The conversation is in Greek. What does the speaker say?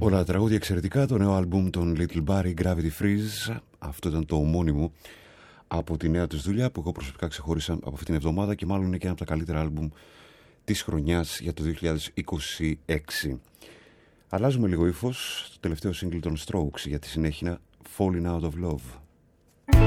Όλα τα τραγούδια εξαιρετικά. Το νέο άλμπουμ των Little Barrie, Gravity Freeze. Αυτό ήταν το ομώνυμο από τη νέα τους δουλειά που εγώ προσωπικά ξεχώρισα από αυτήν την εβδομάδα και μάλλον είναι και ένα από τα καλύτερα άλμπουμ της χρονιάς για το 2026. Αλλάζουμε λίγο ύφος. Το τελευταίο single των Strokes για τη συνέχεια, Falling Out of Love.